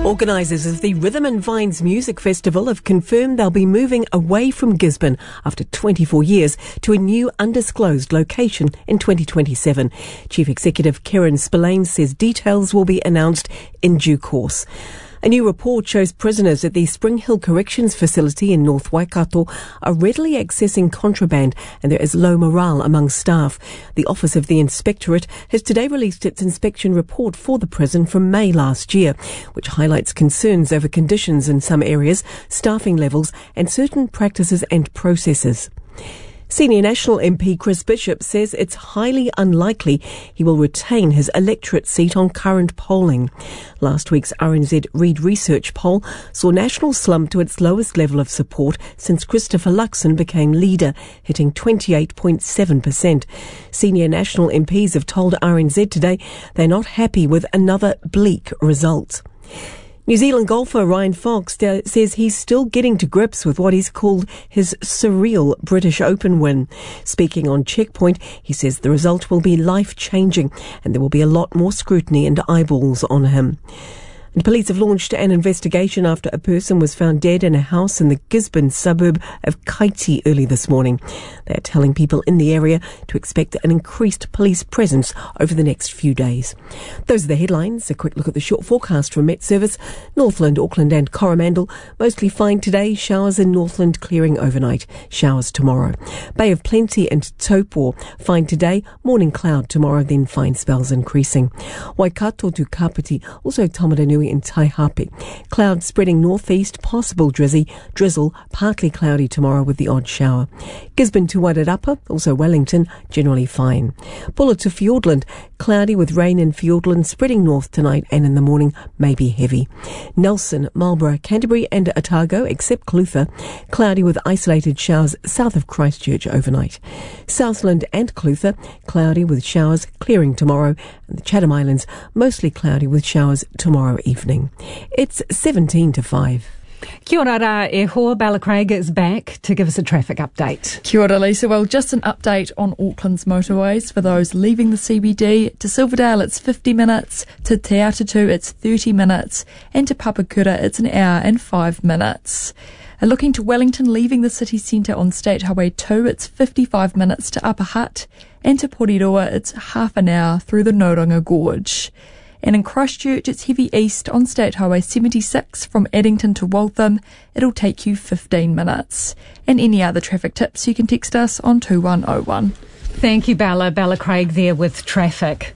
Organisers of the Rhythm and Vines Music Festival have confirmed they'll be moving away from Gisborne after 24 years to a new undisclosed location in 2027. Chief Executive Kieran Spillane says details will be announced in due course. A new report shows prisoners at the Spring Hill Corrections Facility in North Waikato are readily accessing contraband and there is low morale among staff. The Office of the Inspectorate has today released its inspection report for the prison from May last year, which highlights concerns over conditions in some areas, staffing levels and certain practices and processes. Senior National MP Chris Bishop says it's highly unlikely he will retain his electorate seat on current polling. Last week's RNZ Reid Research poll saw National slump to its lowest level of support since Christopher Luxon became leader, hitting 28.7%. Senior National MPs have told RNZ today they're not happy with another bleak result. New Zealand golfer Ryan Fox says he's still getting to grips with what he's called his surreal British Open win. Speaking on Checkpoint, he says the result will be life-changing and there will be a lot more scrutiny and eyeballs on him. And police have launched an investigation after a person was found dead in a house in the Gisborne suburb of Kaiti early this morning. They are telling people in the area to expect an increased police presence over the next few days. Those are the headlines. A quick look at the short forecast from Met Service. Northland, Auckland and Coromandel. Mostly fine today. Showers in Northland clearing overnight. Showers tomorrow. Bay of Plenty and Taupo. Fine today. Morning cloud tomorrow. Then fine spells increasing. Waikato to Kapiti. Also Tamaranui in Taihape. Clouds spreading northeast, possible drizzle, partly cloudy tomorrow with the odd shower. Gisborne to Wairarapa, also Wellington, generally fine. Bulla to Fiordland, cloudy with rain in Fiordland, spreading north tonight and in the morning, maybe heavy. Nelson, Marlborough, Canterbury and Otago, except Clutha, cloudy with isolated showers south of Christchurch overnight. Southland and Clutha, cloudy with showers, clearing tomorrow. And the Chatham Islands, mostly cloudy with showers tomorrow evening. It's 17 to 5. Kia ora rā e hoa. Bella Craig is back to give us a traffic update. Kia ora, Lisa. Well, just an update on Auckland's motorways for those leaving the CBD. To Silverdale, it's 50 minutes. To Te Atatu, it's 30 minutes. And to Papakura, it's an hour and 5 minutes. Looking to Wellington, leaving the city centre on State Highway 2, it's 55 minutes to Upper Hutt. And to Porirua, it's half an hour through the Noranga Gorge. And in Christchurch, it's heavy east on State Highway 76 from Addington to Waltham. It'll take you 15 minutes. And any other traffic tips, you can text us on 2101. Thank you, Bella. Bella Craig there with traffic.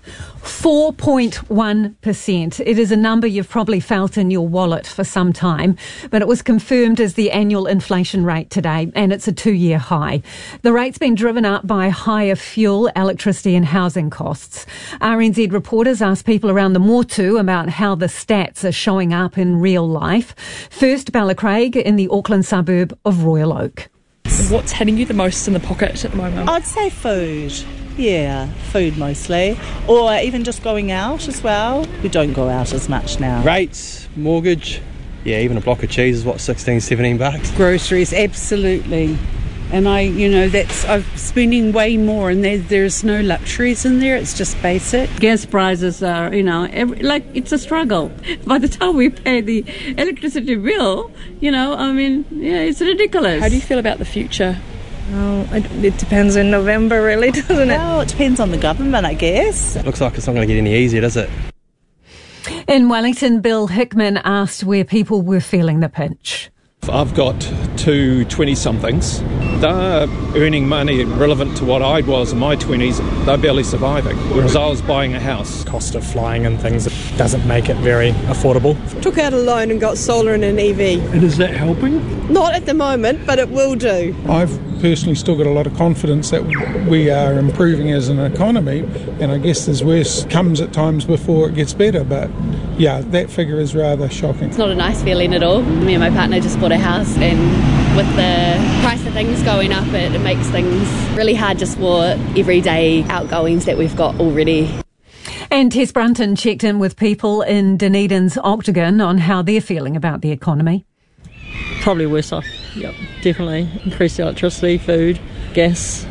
4.1%. It is a number you've probably felt in your wallet for some time, but it was confirmed as the annual inflation rate today, and it's a 2-year high. The rate's been driven up by higher fuel, electricity and housing costs. RNZ reporters asked people around the Motu about how the stats are showing up in real life. First, Bella Craig in the Auckland suburb of Royal Oak. What's hitting you the most in the pocket at the moment? I'd say food. Yeah, food mostly. Or even just going out as well. We don't go out as much now. Rates, mortgage, yeah, even a block of cheese is what, 16, 17 bucks? Groceries, absolutely. And I'm spending way more, and there's no luxuries in there. It's just basic. Gas prices are, it's a struggle. By the time we pay the electricity bill, it's ridiculous. How do you feel about the future? Oh, it depends in November, really, doesn't it? Well, it depends on the government, I guess. Looks like it's not going to get any easier, does it? In Wellington, Bill Hickman asked where people were feeling the pinch. I've got two 20-somethings. They're earning money relevant to what I was in my 20s. They're barely surviving, whereas I was buying a house. Cost of flying and things doesn't make it very affordable. Took out a loan and got solar and an EV. And is that helping? Not at the moment, but it will do. I've personally still got a lot of confidence that we are improving as an economy, and I guess there's worse comes at times before it gets better, but yeah, that figure is rather shocking. It's not a nice feeling at all. Me and my partner just bought a house, and with the price of things going up, it makes things really hard just for everyday outgoings that we've got already. And Tess Brunton checked in with people in Dunedin's Octagon on how they're feeling about the economy. Probably worse off. Yep, definitely. Increased electricity, food, gas.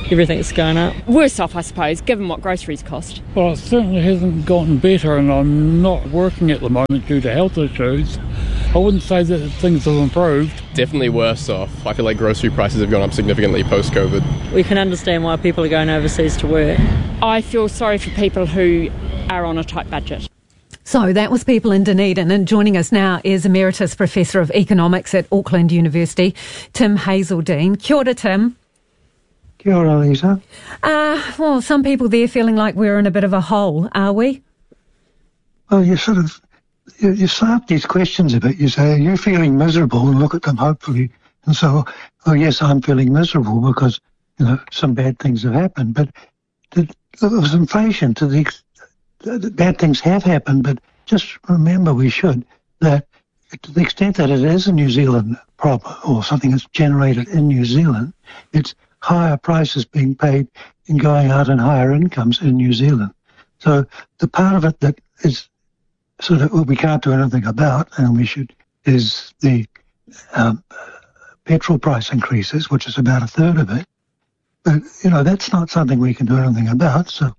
everything's going up. Worse off, I suppose, given what groceries cost. Well, it certainly hasn't gotten better, and I'm not working at the moment due to health issues. I wouldn't say that things have improved. Definitely worse off. I feel like grocery prices have gone up significantly post-COVID. We can understand why people are going overseas to work. I feel sorry for people who are on a tight budget. So that was people in Dunedin, and joining us now is Emeritus Professor of Economics at Auckland University, Tim Hazeldine. Kia ora, Tim. Kia ora, Lisa. Well, some people there feeling like we're in a bit of a hole, are we? Well, you start these questions a bit. You say, are you feeling miserable? And look at them, hopefully. And so, oh, yes, I'm feeling miserable because, some bad things have happened. But there was inflation the bad things have happened, but just remember that to the extent that it is a New Zealand problem or something that's generated in New Zealand, it's higher prices being paid and going out and higher incomes in New Zealand. So the part of it that is sort of we can't do anything about, and is the petrol price increases, which is about a third of it. But, that's not something we can do anything about, so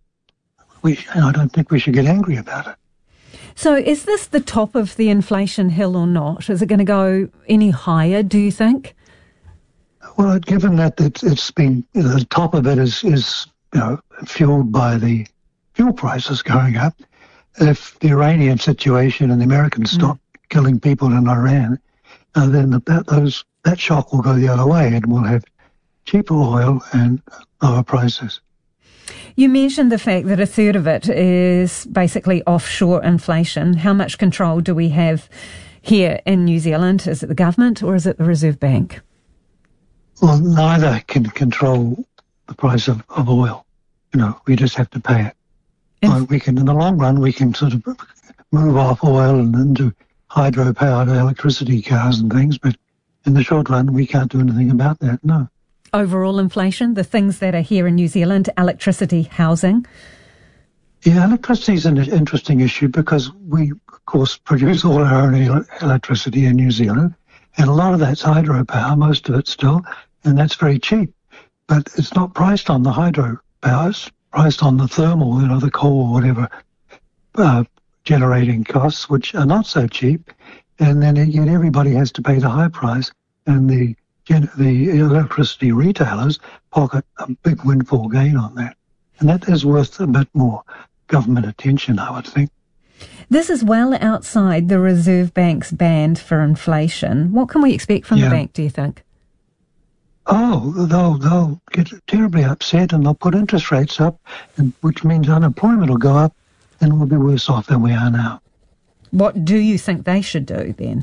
I don't think we should get angry about it. So is this the top of the inflation hill or not? Is it going to go any higher, do you think? Well, given that it's been, the top of it is fueled by the fuel prices going up, if the Iranian situation and the Americans stop killing people in Iran, then that shock will go the other way and we'll have cheaper oil and lower prices. You mentioned the fact that a third of it is basically offshore inflation. How much control do we have here in New Zealand? Is it the government or is it the Reserve Bank? Well, neither can control the price of oil. We just have to pay it. In the long run, we can sort of move off oil and into hydro-powered electricity cars and things, but in the short run, we can't do anything about that, no. Overall inflation, the things that are here in New Zealand, electricity, housing? Yeah, electricity is an interesting issue because we, of course, produce all our own electricity in New Zealand, and a lot of that's hydropower, most of it still, and that's very cheap. But it's not priced on the hydropower, it's priced on the thermal, the coal or whatever, generating costs, which are not so cheap, and then yet everybody has to pay the high price, and the electricity retailers pocket a big windfall gain on that. And that is worth a bit more government attention, I would think. This is well outside the Reserve Bank's band for inflation. What can we expect from the bank, do you think? Oh, they'll get terribly upset and they'll put interest rates up, which means unemployment will go up and we'll be worse off than we are now. What do you think they should do then?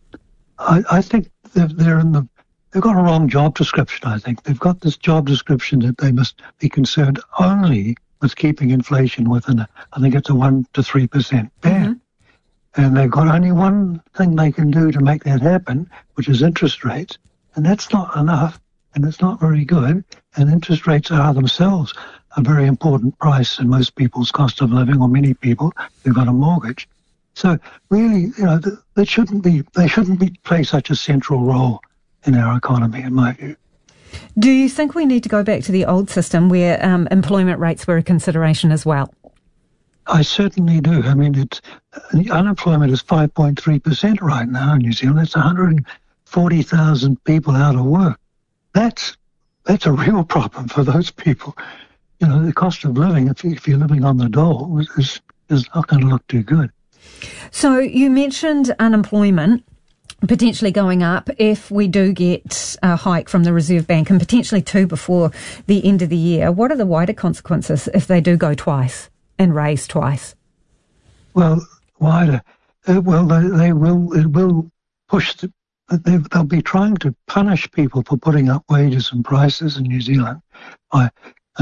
I think they've got a wrong job description, I think. They've got this job description that they must be concerned only with keeping inflation within, I think it's a 1% to 3% band. And they've got only one thing they can do to make that happen, which is interest rates. And that's not enough, and it's not very good. And interest rates are themselves a very important price in most people's cost of living, or many people who've got a mortgage. So really, they shouldn't play such a central role in our economy, in my view. Do you think we need to go back to the old system where employment rates were a consideration as well? I certainly do. I mean, unemployment is 5.3% right now in New Zealand. That's 140,000 people out of work. That's a real problem for those people. The cost of living, if you're living on the dole, is not going to look too good. So you mentioned unemployment potentially going up if we do get a hike from the Reserve Bank, and potentially two before the end of the year. What are the wider consequences if they do go twice and raise twice? Well, wider. They will push. They'll be trying to punish people for putting up wages and prices in New Zealand by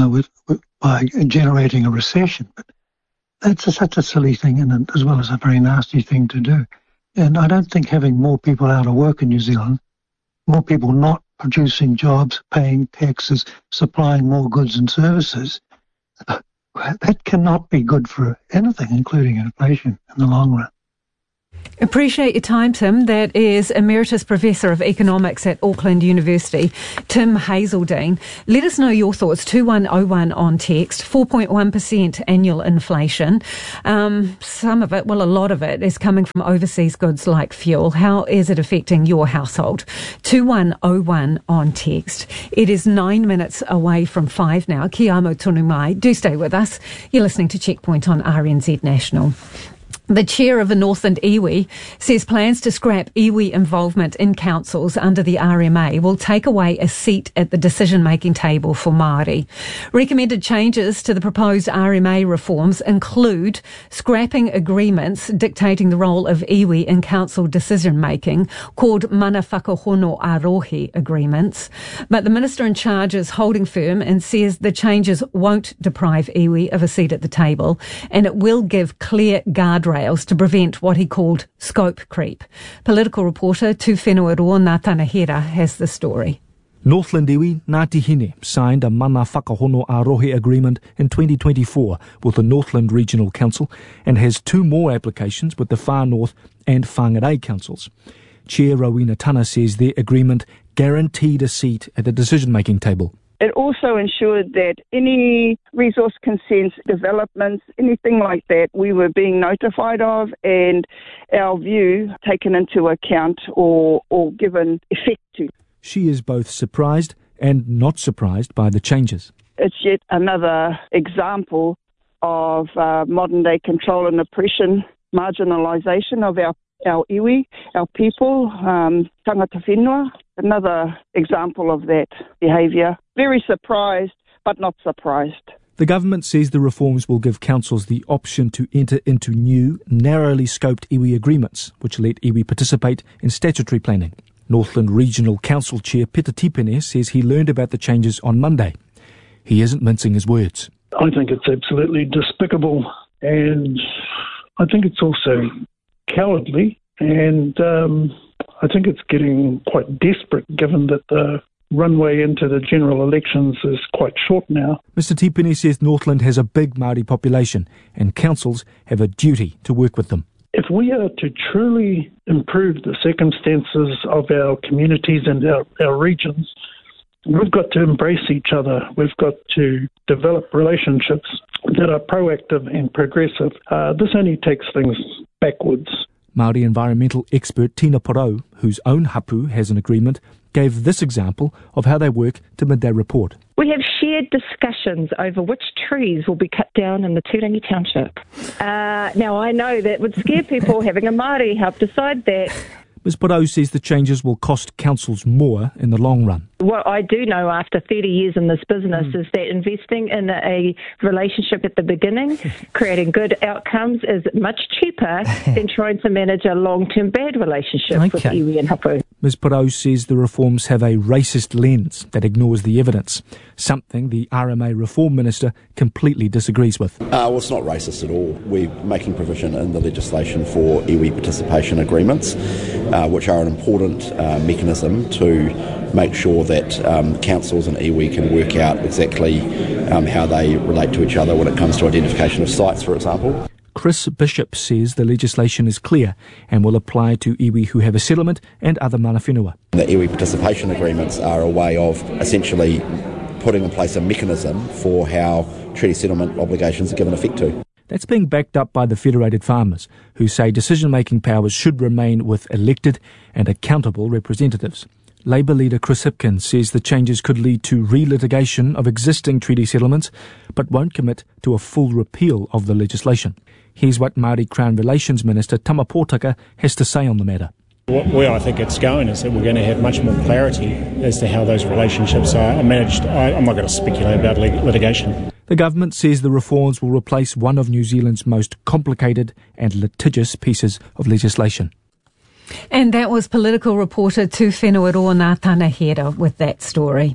generating a recession. But that's such a silly thing, and as well as a very nasty thing to do. And I don't think having more people out of work in New Zealand, more people not producing jobs, paying taxes, supplying more goods and services, that cannot be good for anything, including inflation in the long run. Appreciate your time, Tim. That is Emeritus Professor of Economics at Auckland University, Tim Hazeldine. Let us know your thoughts. 2101 on text. 4.1% annual inflation. Some of it, well, a lot of it is coming from overseas goods like fuel. How is it affecting your household? 2101 on text. It is 9 minutes away from 5 now. Ki amo tonu mai. Do stay with us. You're listening to Checkpoint on RNZ National. The chair of the Northland iwi says plans to scrap iwi involvement in councils under the RMA will take away a seat at the decision-making table for Māori. Recommended changes to the proposed RMA reforms include scrapping agreements dictating the role of iwi in council decision-making, called mana whakahono ārohi agreements. But the minister in charge is holding firm and says the changes won't deprive iwi of a seat at the table, and it will give clear guardrails to prevent what he called scope creep. Political reporter Tūwhenua Natana Hera has the story. Northland iwi Ngāti Hine signed a mana whakahono ārohi agreement in 2024 with the Northland Regional Council and has 2 more applications with the Far North and Whangarei councils. Chair Rowena Tana says their agreement guaranteed a seat at the decision-making table. It also ensured that any resource consents, developments, anything like that, we were being notified of and our view taken into account or given effect to. She is both surprised and not surprised by the changes. It's yet another example of modern-day control and oppression, marginalisation of our iwi, our people, tangata whenua. Another example of that behaviour. Very surprised, but not surprised. The government says the reforms will give councils the option to enter into new, narrowly scoped iwi agreements, which let iwi participate in statutory planning. Northland Regional Council Chair Peter Tipene says he learned about the changes on Monday. He isn't mincing his words. I think it's absolutely despicable, and I think it's also cowardly, and I think it's getting quite desperate given that the runway into the general elections is quite short now. Mr Tipene says Northland has a big Māori population and councils have a duty to work with them. If we are to truly improve the circumstances of our communities and our regions, we've got to embrace each other. We've got to develop relationships that are proactive and progressive. This only takes things backwards. Māori environmental expert Tina Porau, whose own hapu has an agreement, gave this example of how they work to Midday Report. We have shared discussions over which trees will be cut down in the Turangi Township. Now, I know that would scare people having a Māori help decide that. Ms Porau says the changes will cost councils more in the long run. What I do know after 30 years in this business is that investing in a relationship at the beginning, creating good outcomes, is much cheaper than trying to manage a long-term bad relationship with iwi and hapu. Ms Porau says the reforms have a racist lens that ignores the evidence, something the RMA Reform Minister completely disagrees with. Well, it's not racist at all. We're making provision in the legislation for iwi participation agreements, which are an important mechanism to make sure that councils and iwi can work out exactly how they relate to each other when it comes to identification of sites, for example. Chris Bishop says the legislation is clear and will apply to iwi who have a settlement and other mana whenua. The iwi participation agreements are a way of essentially putting in place a mechanism for how treaty settlement obligations are given effect to. That's being backed up by the Federated Farmers, who say decision-making powers should remain with elected and accountable representatives. Labour leader Chris Hipkins says the changes could lead to relitigation of existing treaty settlements, but won't commit to a full repeal of the legislation. Here's what Māori Crown Relations Minister Tama Pōtaka has to say on the matter. Where I think it's going is that we're going to have much more clarity as to how those relationships are managed. I'm not going to speculate about litigation. The government says the reforms will replace one of New Zealand's most complicated and litigious pieces of legislation. And that was political reporter Tūwhenua Natana Hera with that story.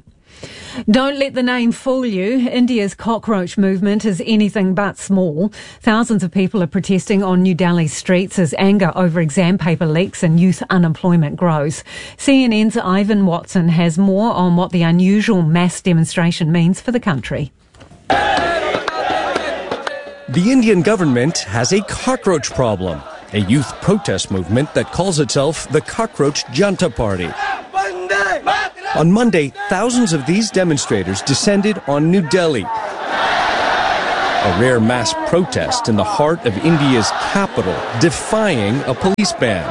Don't let the name fool you. India's cockroach movement is anything but small. Thousands of people are protesting on New Delhi's streets as anger over exam paper leaks and youth unemployment grows. CNN's Ivan Watson has more on what the unusual mass demonstration means for the country. The Indian government has a cockroach problem. a youth protest movement that calls itself the Cockroach Janta Party. On Monday, thousands of these demonstrators descended on New Delhi, a rare mass protest in the heart of India's capital, defying a police ban.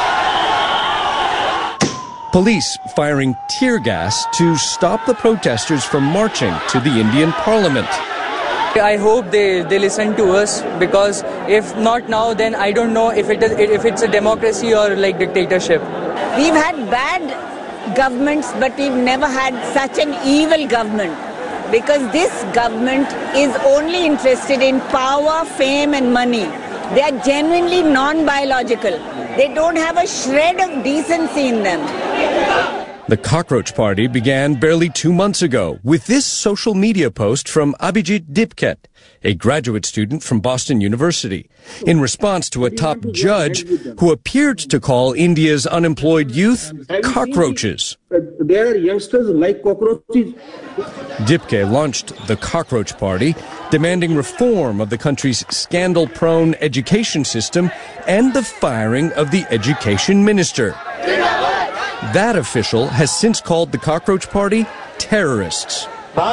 Police firing tear gas to stop the protesters from marching to the Indian Parliament. I hope they listen to us, because if not now, then I don't know if it's a democracy or like dictatorship. We've had bad governments, but we've never had such an evil government, because this government is only interested in power, fame and money. They are genuinely non-biological. They don't have a shred of decency in them. The Cockroach Party began barely 2 months ago with this social media post from Abhijit Dipket, a graduate student from Boston University, in response to a top judge who appeared to call India's unemployed youth cockroaches. There are youngsters like cockroaches. Dipke launched the Cockroach Party, demanding reform of the country's scandal-prone education system and the firing of the education minister. That official has since called the Cockroach Party terrorists.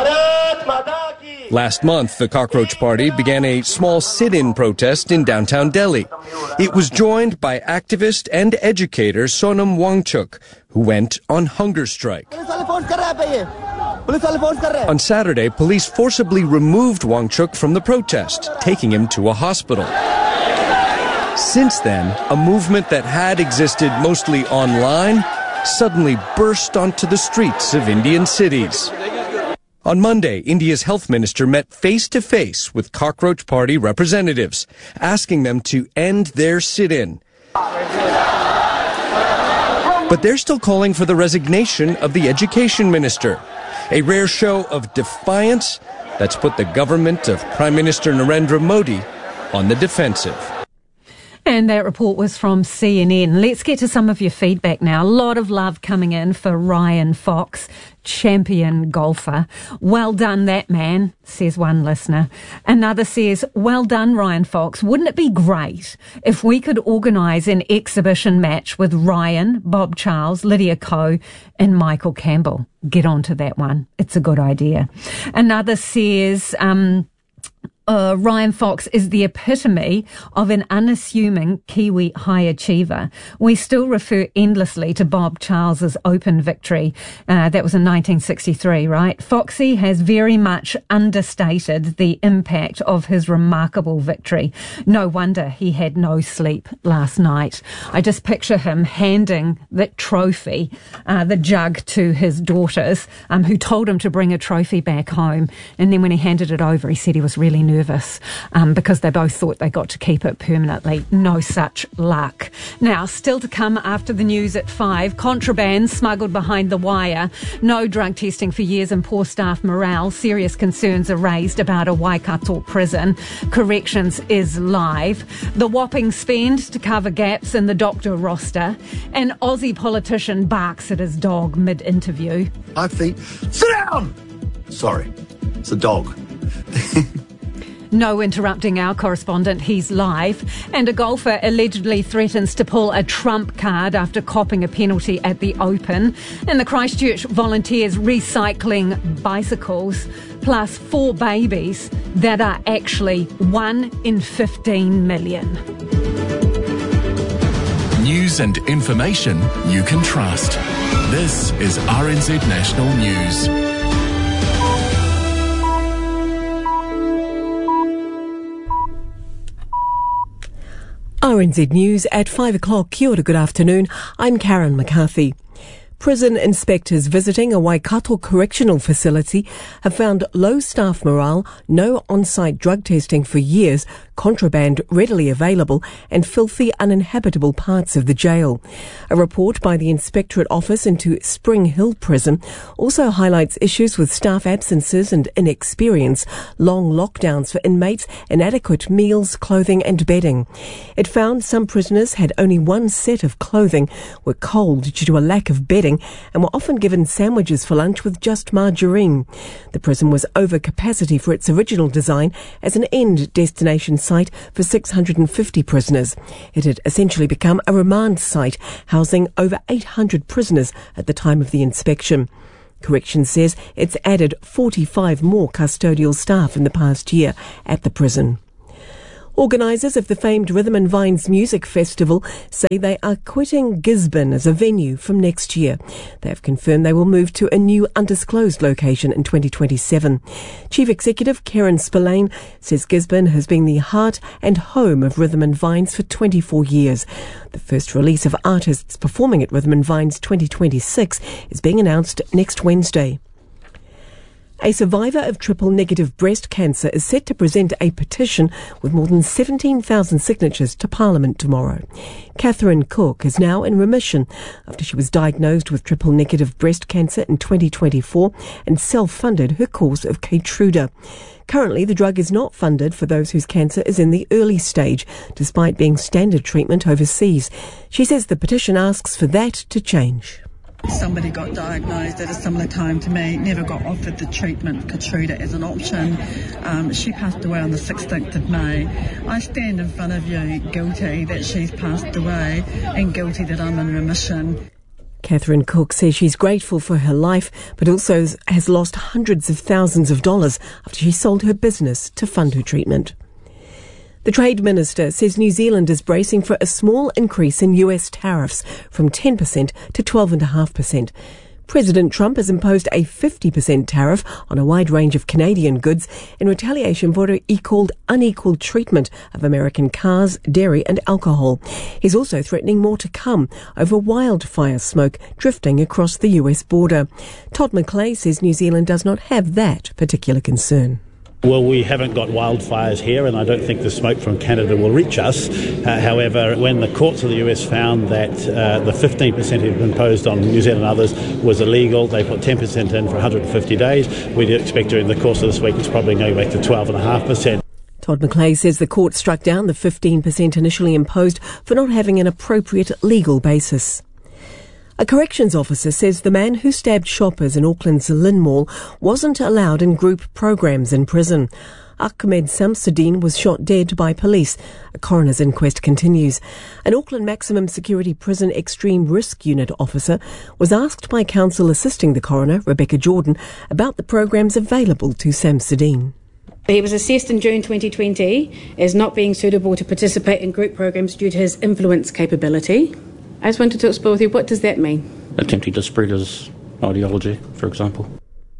Last month, the Cockroach Party began a small sit-in protest in downtown Delhi. It was joined by activist and educator Sonam Wangchuk, who went on hunger strike. On Saturday, police forcibly removed Wangchuk from the protest, taking him to a hospital. Since then, a movement that had existed mostly online suddenly burst onto the streets of Indian cities. On Monday, India's health minister met face-to-face with Cockroach Party representatives, asking them to end their sit-in. But they're still calling for the resignation of the education minister, a rare show of defiance that's put the government of Prime Minister Narendra Modi on the defensive. And that report was from CNN. Let's get to some of your feedback now. A lot of love coming in for Ryan Fox, champion golfer. Well done, that man, says one listener. Another says, well done, Ryan Fox. Wouldn't it be great if we could organise an exhibition match with Ryan, Bob Charles, Lydia Ko and Michael Campbell? Get onto that one. It's a good idea. Another says, Ryan Fox is the epitome of an unassuming Kiwi high achiever. We still refer endlessly to Bob Charles's Open victory. That was in 1963, right? Foxy has very much understated the impact of his remarkable victory. No wonder he had no sleep last night. I just picture him handing that trophy, the jug, to his daughters, who told him to bring a trophy back home. And then when he handed it over, he said he was really nervous because they both thought they got to keep it permanently. No such luck. Now, still to come after the news at 5, contraband smuggled behind the wire, no drug testing for years and poor staff morale. Serious concerns are raised about a Waikato prison. Corrections is live. The whopping spend to cover gaps in the doctor roster. An Aussie politician barks at his dog mid-interview. I think, sit down! Sorry, it's a dog. No interrupting our correspondent, he's live. And a golfer allegedly threatens to pull a trump card after copping a penalty at the Open. And the Christchurch volunteers recycling bicycles, plus 4 babies that are actually 1 in 15 million. News and information you can trust. This is RNZ National News. RNZ News at 5 o'clock. Kia ora, good afternoon. I'm Karen McCarthy. Prison inspectors visiting a Waikato correctional facility have found low staff morale, no on-site drug testing for years, contraband readily available, and filthy, uninhabitable parts of the jail. A report by the Inspectorate Office into Spring Hill Prison also highlights issues with staff absences and inexperience, long lockdowns for inmates, inadequate meals, clothing and bedding. It found some prisoners had only one set of clothing, were cold due to a lack of bedding, and were often given sandwiches for lunch with just margarine. The prison was over capacity for its original design as an end destination site for 650 prisoners. It had essentially become a remand site, housing over 800 prisoners at the time of the inspection. Corrections says it's added 45 more custodial staff in the past year at the prison. Organisers of the famed Rhythm and Vines Music Festival say they are quitting Gisborne as a venue from next year. They have confirmed they will move to a new undisclosed location in 2027. Chief Executive Karen Spillane says Gisborne has been the heart and home of Rhythm and Vines for 24 years. The first release of artists performing at Rhythm and Vines 2026 is being announced next Wednesday. A survivor of triple-negative breast cancer is set to present a petition with more than 17,000 signatures to Parliament tomorrow. Catherine Cook is now in remission after she was diagnosed with triple-negative breast cancer in 2024 and self-funded her course of Keytruda. Currently, the drug is not funded for those whose cancer is in the early stage, despite being standard treatment overseas. She says the petition asks for that to change. Somebody got diagnosed at a similar time to me, never got offered the treatment of Keytruda as an option. She passed away on the 16th of May. I stand in front of you guilty that she's passed away and guilty that I'm in remission. Catherine Cook says she's grateful for her life, but also has lost hundreds of thousands of dollars after she sold her business to fund her treatment. The Trade Minister says New Zealand is bracing for a small increase in US tariffs from 10% to 12.5%. President Trump has imposed a 50% tariff on a wide range of Canadian goods in retaliation for what he called unequal treatment of American cars, dairy and alcohol. He's also threatening more to come over wildfire smoke drifting across the US border. Todd McClay says New Zealand does not have that particular concern. Well, we haven't got wildfires here, and I don't think the smoke from Canada will reach us. However, when the courts of the US found that the 15% had been imposed on New Zealand and others was illegal, they put 10% in for 150 days. We expect during the course of this week it's probably going back to 12.5%. Todd McClay says the court struck down the 15% initially imposed for not having an appropriate legal basis. A corrections officer says the man who stabbed shoppers in Auckland's Lynn Mall wasn't allowed in group programs in prison. Ahmed Samsudeen was shot dead by police. A coroner's inquest continues. An Auckland Maximum Security Prison Extreme Risk Unit officer was asked by counsel assisting the coroner, Rebecca Jordan, about the programs available to Samsudeen. He was assessed in June 2020 as not being suitable to participate in group programs due to his influence capability. I just wanted to explore with you, what does that mean? Attempting to spread his ideology, for example.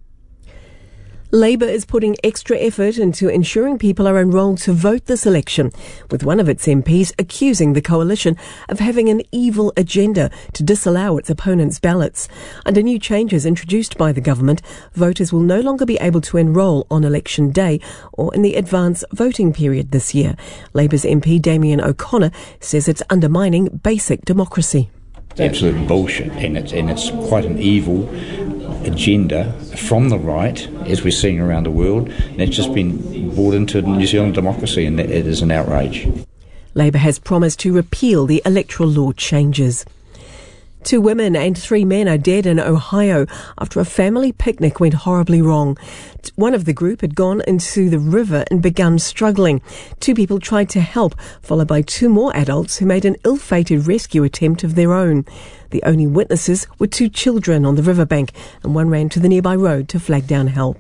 Labour is putting extra effort into ensuring people are enrolled to vote this election, with one of its MPs accusing the coalition of having an evil agenda to disallow its opponents' ballots. Under new changes introduced by the government, voters will no longer be able to enrol on election day or in the advance voting period this year. Labour's MP Damien O'Connor says it's undermining basic democracy. It's absolute bullshit, and it's quite an evil agenda from the right, as we're seeing around the world, and it's just been brought into New Zealand democracy, and it is an outrage. Labour has promised to repeal the electoral law changes. 2 women and 3 men are dead in Ohio after a family picnic went horribly wrong. One of the group had gone into the river and begun struggling. 2 people tried to help, followed by 2 more adults who made an ill-fated rescue attempt of their own. The only witnesses were 2 children on the riverbank, and one ran to the nearby road to flag down help.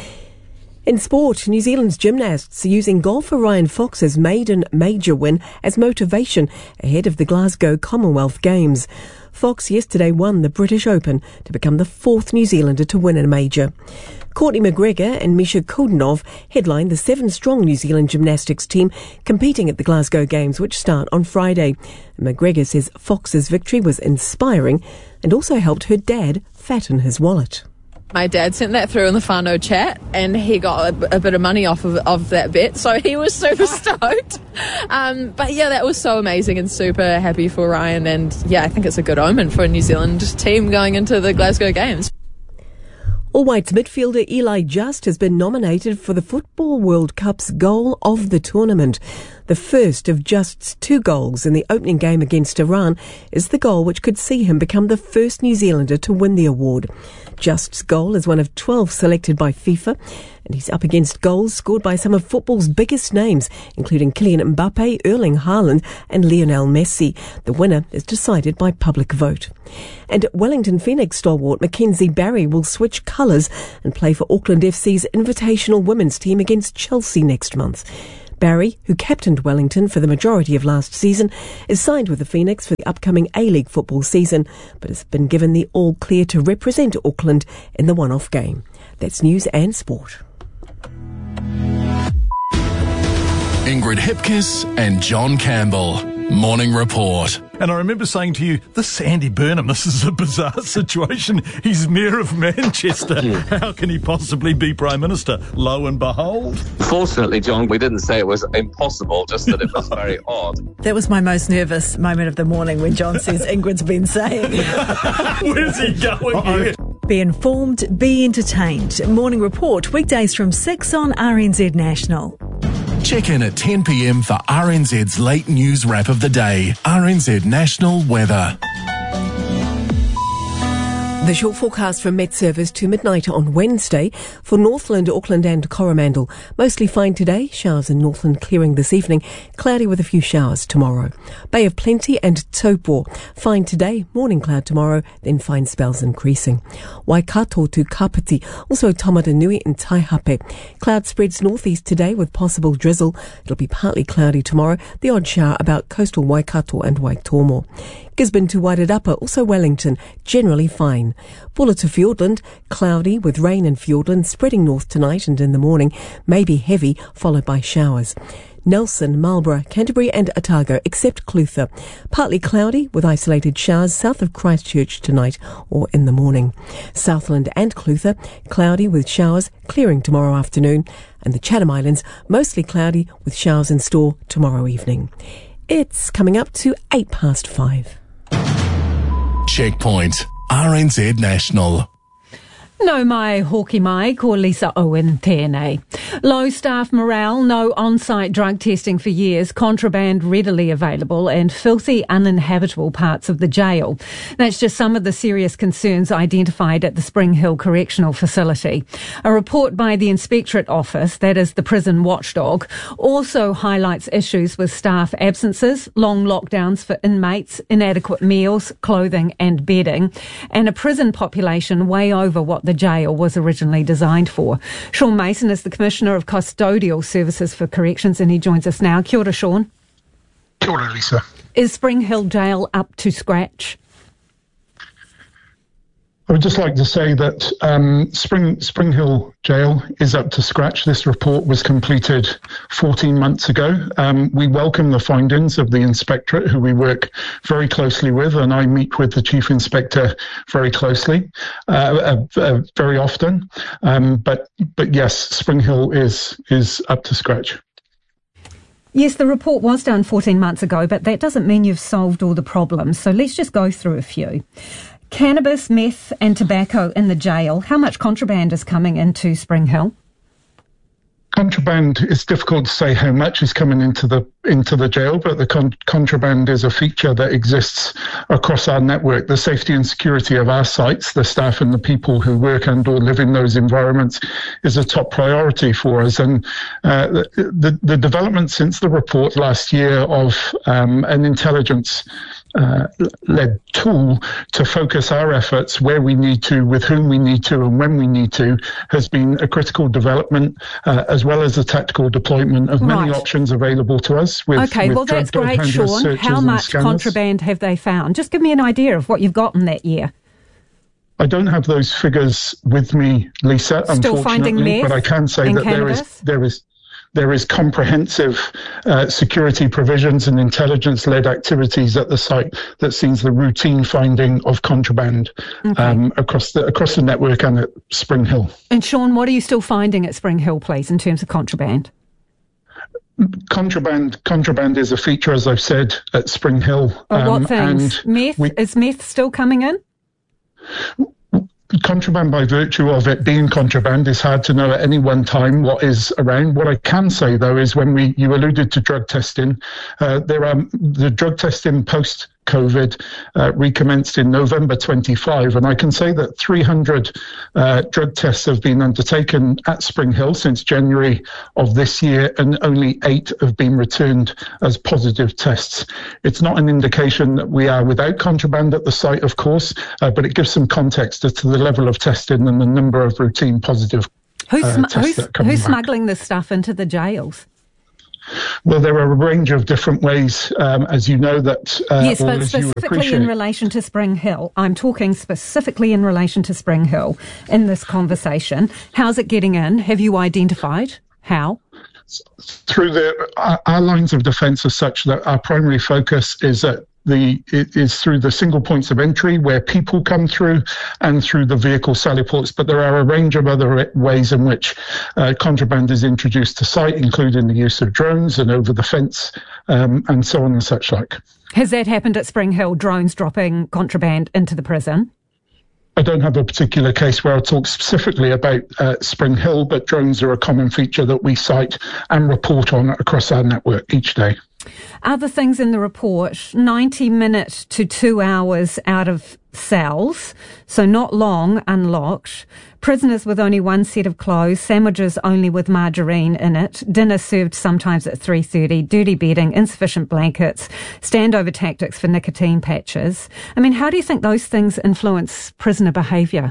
In sport, New Zealand's gymnasts are using golfer Ryan Fox's maiden major win as motivation ahead of the Glasgow Commonwealth Games. Fox yesterday won the British Open to become the 4th New Zealander to win a major. Courtney McGregor and Misha Kudanov headlined the 7-strong New Zealand gymnastics team competing at the Glasgow Games, which start on Friday. McGregor says Fox's victory was inspiring and also helped her dad fatten his wallet. My dad sent that through in the whānau chat, and he got a bit of money off of that bet, so he was super stoked. But yeah, that was so amazing and super happy for Ryan, and yeah, I think it's a good omen for a New Zealand team going into the Glasgow Games. All Whites midfielder Eli Just has been nominated for the Football World Cup's goal of the tournament. The first of Just's 2 goals in the opening game against Iran is the goal which could see him become the first New Zealander to win the award. Just's goal is one of 12 selected by FIFA, and he's up against goals scored by some of football's biggest names, including Kylian Mbappe, Erling Haaland and Lionel Messi. The winner is decided by public vote. And Wellington Phoenix stalwart Mackenzie Barry will switch colours and play for Auckland FC's Invitational Women's team against Chelsea next month. Barry, who captained Wellington for the majority of last season, is signed with the Phoenix for the upcoming A-League football season, but has been given the all-clear to represent Auckland in the one-off game. That's news and sport. Ingrid Hipkiss and John Campbell. Morning Report. And I remember saying to you, this Andy Burnham, this is a bizarre situation. He's Mayor of Manchester. How can he possibly be Prime Minister? Lo and behold. Fortunately, John, we didn't say it was impossible, just that it was very odd. That was my most nervous moment of the morning when John says Ingrid's been saying. Where's he going here? Be informed, be entertained. Morning Report, weekdays from 6 on RNZ National. Check in at 10 p.m. for RNZ's late news wrap of the day. RNZ National Weather. The short forecast from Met Service to midnight on Wednesday for Northland, Auckland and Coromandel. Mostly fine today, showers in Northland clearing this evening, cloudy with a few showers tomorrow. Bay of Plenty and Taupo, fine today, morning cloud tomorrow, then fine spells increasing. Waikato to Kapiti, also Tamaranui and Taihape. Cloud spreads northeast today with possible drizzle. It'll be partly cloudy tomorrow, the odd shower about coastal Waikato and Waitomo. Gisborne to Wairarapa, also Wellington, generally fine. Bulla to Fiordland, cloudy with rain in Fiordland, spreading north tonight and in the morning, maybe heavy, followed by showers. Nelson, Marlborough, Canterbury and Otago, except Clutha. Partly cloudy with isolated showers south of Christchurch tonight or in the morning. Southland and Clutha, cloudy with showers, clearing tomorrow afternoon. And the Chatham Islands, mostly cloudy with showers in store tomorrow evening. It's coming up to 5:08. Checkpoint. RNZ National. No mai hoki mai, ko Lisa Owen tēnei. Low staff morale, no on-site drug testing for years, contraband readily available and filthy uninhabitable parts of the jail. That's just some of the serious concerns identified at the Spring Hill Correctional Facility. A report by the Inspectorate Office, that is the prison watchdog, also highlights issues with staff absences, long lockdowns for inmates, inadequate meals, clothing and bedding, and a prison population way over what the jail was originally designed for. Sean Mason is the Commissioner of Custodial Services for Corrections and he joins us now. Kia ora, Sean. Kia ora, Lisa. Is Spring Hill Jail up to scratch? I would just like to say that Spring Hill Jail is up to scratch. This report was completed 14 months ago. We welcome the findings of the Inspectorate, who we work very closely with, and I meet with the Chief Inspector very closely, very often. But yes, Spring Hill is up to scratch. Yes, the report was done 14 months ago, but that doesn't mean you've solved all the problems. So let's just go through a few. Cannabis, meth and tobacco in the jail. How much contraband is coming into Spring Hill? Contraband, it's difficult to say how much is coming into the jail, but the contraband is a feature that exists across our network. The safety and security of our sites, the staff and the people who work and or live in those environments is a top priority for us. And the development since the report last year of an intelligence led tool to focus our efforts where we need to, with whom we need to, and when we need to, has been a critical development as well as a tactical deployment of many options available to us. With well, that's great, Sean. How much contraband have they found? Just give me an idea of what you've gotten that year. I don't have those figures with me, Lisa, Still finding meth but I can say that there is comprehensive security provisions and intelligence-led activities at the site that sees the routine finding of contraband across the network and at Spring Hill. And Sean, what are you still finding at Spring Hill, please, in terms of contraband? Contraband is a feature, as I've said, at Spring Hill. What things? Meth? Is meth still coming in? contraband, by virtue of it being contraband, is hard to know at any one time what is around. What I can say, though, is when you alluded to drug testing, the drug testing post-COVID recommenced in November 25, and I can say that 300 drug tests have been undertaken at Spring Hill since January of this year, and only 8 have been returned as positive tests. It's not an indication that we are without contraband at the site, of course, but it gives some context as to the level of testing and the number of routine positive tests that come Who's back. smuggling this stuff into the jails? Well, there are a range of different ways, as you know, that... yes, but specifically in relation to Spring Hill. I'm talking specifically in relation to Spring Hill in this conversation. How's it getting in? Have you identified how? Through our lines of defence are such that our primary focus is at it is through the single points of entry where people come through and through the vehicle sally ports, but there are a range of other ways in which contraband is introduced to site, including the use of drones and over the fence and so on and such like. Has that happened at Spring Hill, drones dropping contraband into the prison? I don't have a particular case where I'll talk specifically about Spring Hill, but drones are a common feature that we cite and report on across our network each day. Other things in the report, 90 minutes to 2 hours out of cells, so not long unlocked, prisoners with only one set of clothes, sandwiches only with margarine in it, dinner served sometimes at 3:30, dirty bedding, insufficient blankets, standover tactics for nicotine patches. I mean, how do you think those things influence prisoner behaviour?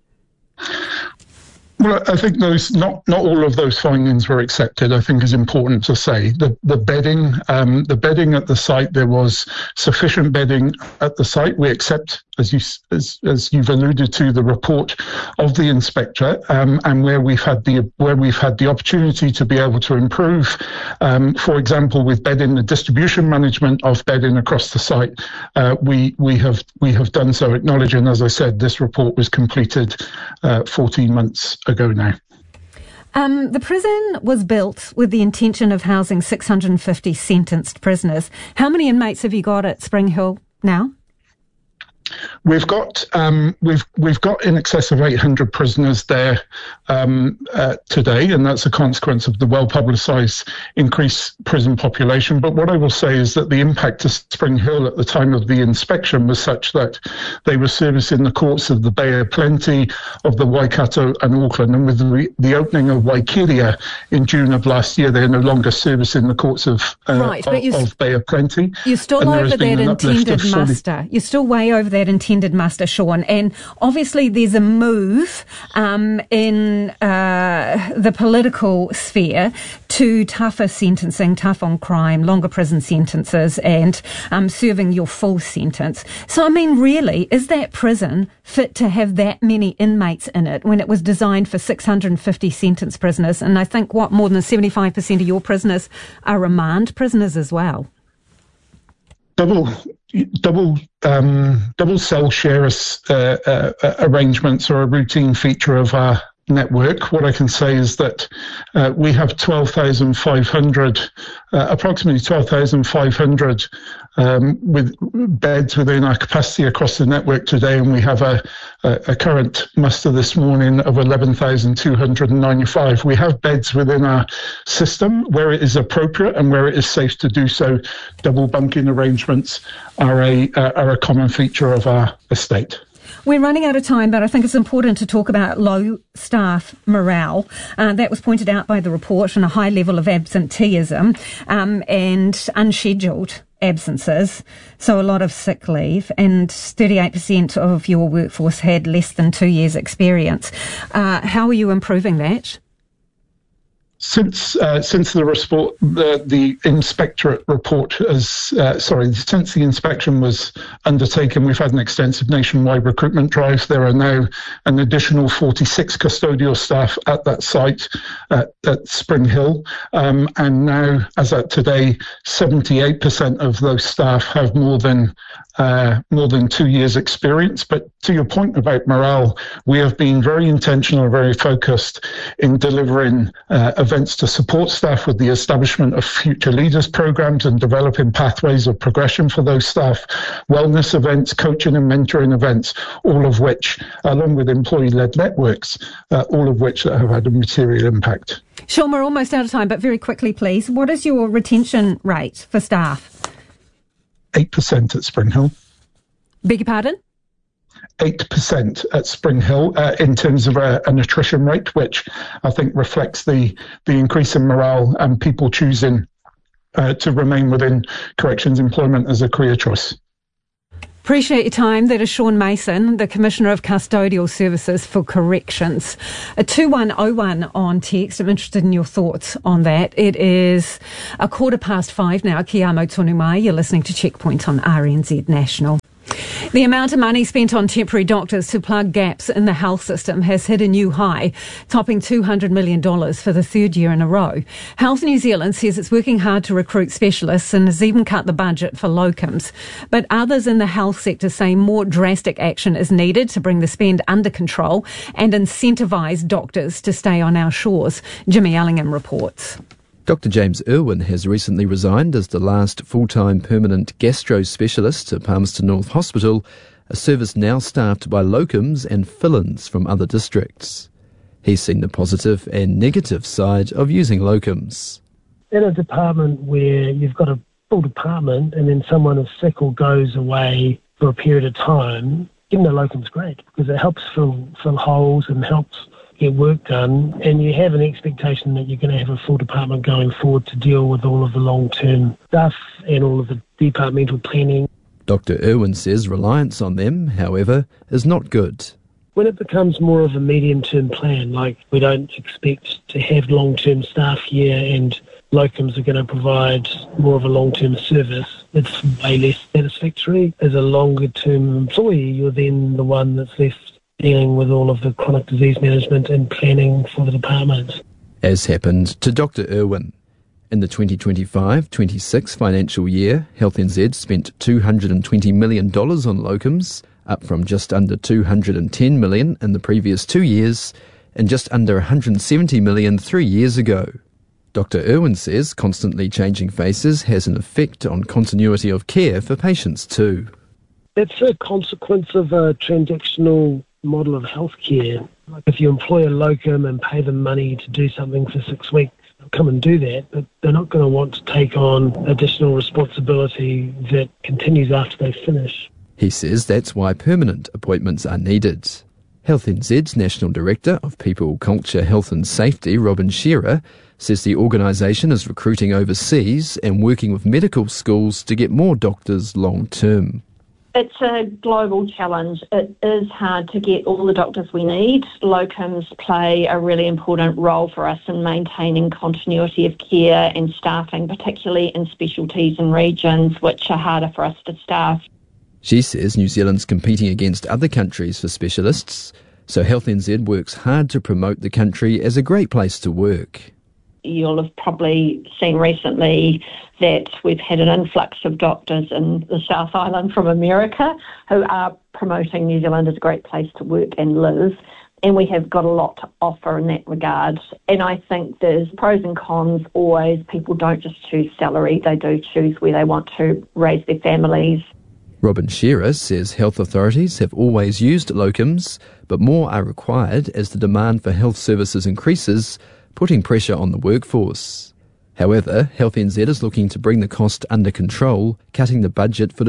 Well, I think not all of those findings were accepted. I think is important to say the bedding at the site, there was sufficient bedding at the site. We accept, as you've alluded to, the report of the inspector, and where we've had the opportunity to be able to improve, for example, with bedding, the distribution management of bedding across the site, we have done so, acknowledging, as I said, this report was completed 14 months ago now. The prison was built with the intention of housing 650 sentenced prisoners. How many inmates have you got at Spring Hill now? We've got in excess of 800 prisoners there today, and that's a consequence of the well-publicised increased prison population. But what I will say is that the impact of Spring Hill at the time of the inspection was such that they were servicing the courts of the Bay of Plenty, of the Waikato and Auckland, and with the opening of Waikiria in June of last year, they're no longer servicing the courts of Bay of Plenty. You're still over that intended muster. You're still way over that intended muster, Sean, and obviously there's a move in the political sphere to tougher sentencing, tough on crime, longer prison sentences, and serving your full sentence. So, I mean, really, is that prison fit to have that many inmates in it when it was designed for 650 sentenced prisoners? And I think, more than 75% of your prisoners are remand prisoners as well. Double cell share arrangements are a routine feature of our network. What I can say is that we have approximately 12,500 with beds within our capacity across the network today, and we have a current muster this morning of 11,295. We have beds within our system where it is appropriate and where it is safe to do so. Double bunking arrangements are a common feature of our estate. We're running out of time, but I think it's important to talk about low staff morale. That was pointed out by the report, and a high level of absenteeism and unscheduled absences, so a lot of sick leave, and 38% of your workforce had less than 2 years' experience. How are you improving that? Since the inspectorate report since the inspection was undertaken, we've had an extensive nationwide recruitment drive. There are now an additional 46 custodial staff at that site at Spring Hill, and now, as at today, 78% of those staff have more than 2 years' experience. But to your point about morale, we have been very intentional and very focused in delivering a events to support staff with the establishment of future leaders programs and developing pathways of progression for those staff, wellness events, coaching and mentoring events, all of which, along with employee-led networks, all of which have had a material impact. Sean, we're almost out of time, but very quickly, please. What is your retention rate for staff? 8% at Spring Hill. Beg your pardon? 8% at Spring Hill in terms of an attrition rate, which I think reflects the increase in morale and people choosing to remain within corrections employment as a career choice. Appreciate your time. That is Sean Mason, the Commissioner of Custodial Services for Corrections. A 2101 on text. I'm interested in your thoughts on that. It is 5:15 now. Kia amo tonu mai. You're listening to Checkpoint on RNZ National. The amount of money spent on temporary doctors to plug gaps in the health system has hit a new high, topping $200 million for the third year in a row. Health New Zealand says it's working hard to recruit specialists and has even cut the budget for locums. But others in the health sector say more drastic action is needed to bring the spend under control and incentivise doctors to stay on our shores. Jimmy Ellingham reports. Dr James Irwin has recently resigned as the last full-time permanent gastro specialist at Palmerston North Hospital, a service now staffed by locums and fill-ins from other districts. He's seen the positive and negative side of using locums. In a department where you've got a full department and then someone is sick or goes away for a period of time, getting a locum's great because it helps fill holes and helps get work done, and you have an expectation that you're going to have a full department going forward to deal with all of the long-term stuff and all of the departmental planning. Dr Irwin says reliance on them, however, is not good. When it becomes more of a medium-term plan, like we don't expect to have long-term staff here and locums are going to provide more of a long-term service, it's way less satisfactory. As a longer-term employee, you're then the one that's left dealing with all of the chronic disease management and planning for the department. As happened to Dr Irwin. In the 2025-26 financial year, Health NZ spent $220 million on locums, up from just under $210 million in the previous 2 years and just under $170 million 3 years ago. Dr Irwin says constantly changing faces has an effect on continuity of care for patients too. That's a consequence of a transactional model of healthcare. Like if you employ a locum and pay them money to do something for 6 weeks, they'll come and do that, but they're not going to want to take on additional responsibility that continues after they finish. He says that's why permanent appointments are needed. Health NZ's National Director of People, Culture, Health and Safety, Robin Shearer, says the organisation is recruiting overseas and working with medical schools to get more doctors long term. It's a global challenge. It is hard to get all the doctors we need. Locums play a really important role for us in maintaining continuity of care and staffing, particularly in specialties and regions which are harder for us to staff. She says New Zealand's competing against other countries for specialists, so Health NZ works hard to promote the country as a great place to work. You'll have probably seen recently that we've had an influx of doctors in the South Island from America who are promoting New Zealand as a great place to work and live. And we have got a lot to offer in that regard. And I think there's pros and cons always. People don't just choose salary, they do choose where they want to raise their families. Robin Shearer says health authorities have always used locums, but more are required as the demand for health services increases, putting pressure on the workforce. However, Health NZ is looking to bring the cost under control, cutting the budget for the